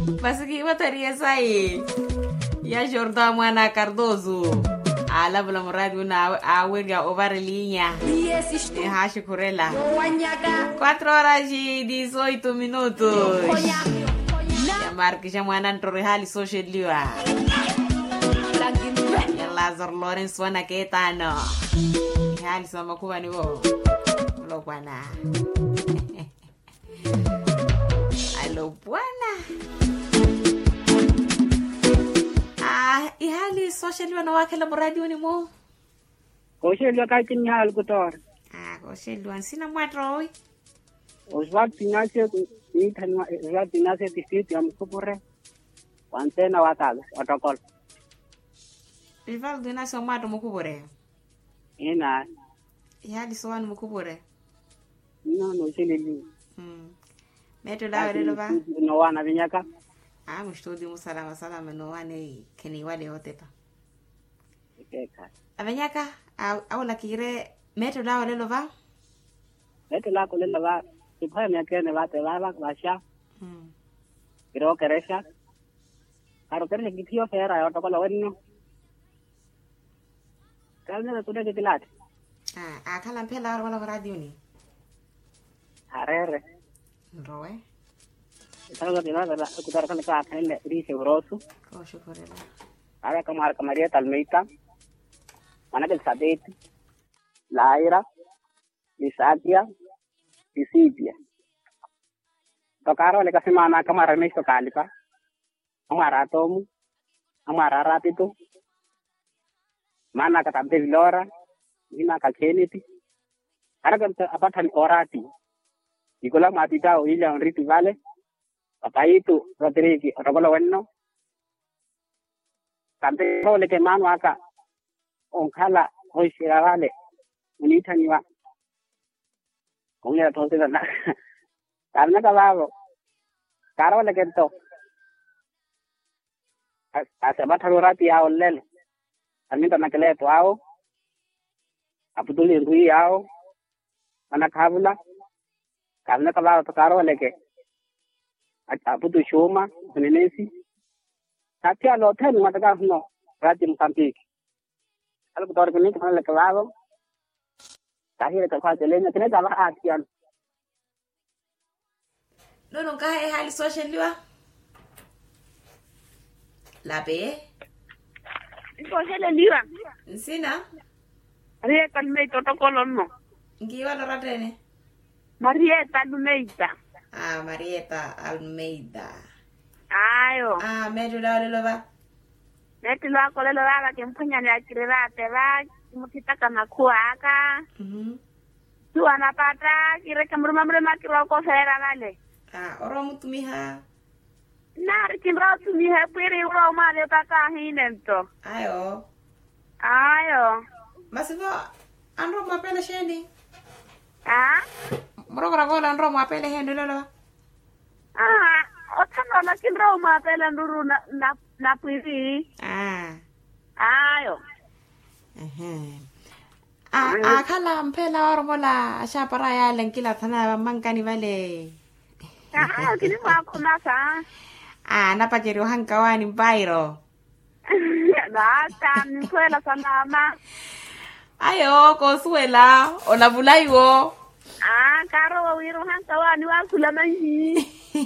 Basi wataria sai ya Jordan mwana Cardozo ala bula muradi una awega overlinya hashi kurela 4 horas e 18 minutos ya marquisha mwana ntore hali social liwa ya Lazar Lawrence wana ketano hali sama kuwa ni wo lo bwana alo bwana ihali social wana wakela muradi uni mo Koshelwa ka kin hal kutor. Koshelwa sina mwatroi. Oswat pinase ni thanwa oswat pinase tisiti am kupore. Wantena wataga otokol. Ival dina so mwato mukubore. Ina. Ihali so wan mukubore. No sheleli. Meto la lelo ba. No wana vinyaka. Mstudi musalama no wane keni wale hotepa. Keka. Avenyaka au la kire meto la lelo ba. Meto la ko lelo ba. Sipa me kene ba te ba basha. Kiro keresha. Karo kere gitio fera otokol wenno. Kalne tude ke tilat. Akala mpela wala radio ni. Arere. Roe. Salgo de nada, escuchar con la gente dice broso. Oh, shukurela. Ahora como María Talmeita. Mana del Sadet. Laira. Lisatia. Lisipia. Tocaron le casi mana cámara en esto calipa. Amara tomu. Amara ratito. Mana kata Vilora. Ina Kalkeniti. Ahora que apatan orati. Nicola Matita o Illa Enrique Vale. Papaitu Rodriguez Robolo Bueno Tante le que mano acá onkala hoy se vale unita ni va con el entonces la carne caballo caro le que to hace más tarurati a olel almita na que le to ao aputuli rui ao ana kabula carne caballo to caro le que Aputu Shoma, Nenesi. Tatia lo ten mataga no, Ratim Campik. Algo por que ni con el clavado. Tahir que fue leña, tiene que bajar acción. No nunca es hali social liwa. La pe. Social liwa. Sina. Maria Talmeita protocolo no. Ngiwa lo ratene. Maria Talmeita. Marieta Almeida. Ayo. Meto la lelo ba. Meto la ko lelo ba ke mpunya ni akirira te ba mutitaka na kuaka. Tu anapata kire kamruma mrema kiro ko sera vale. Oro mutumiha. Nar kinra tumiha pere uro male taka hinento. Ayo. Masivo anro mapele sheni. Moro gola anro mapele hendo lelo. Otano la kinra mapele nduru na piri. Ayo. Akala mpela ormola asha para ya lenkila thana mankani vale. Kini makuna sa. Napakiri hankawani mpairo. Tan suela sana. Ayo kosuela onavulaiwo. Karo wiru hankawani wa kulamanyi.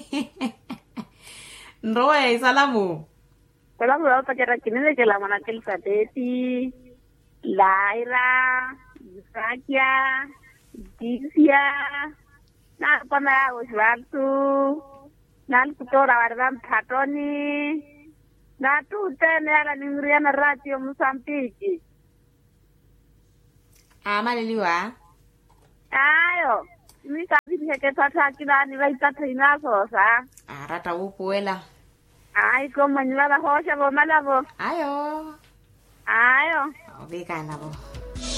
Nroe salamu. Salamu wa pakera kinene ke la mana kel sateti. Laira, Isakia, Disia, na pana Osvaldo, na kutora wardan Patoni, na tutte ne ala ningriana ratio Mozambique. Amaliliwa. Ayo, mi sabi ke tata kila ni vai tata inaso sa. Rata upuela. Ay, como ni la hoja bo malabo. Ayo. Ayo. Obrigada, bo.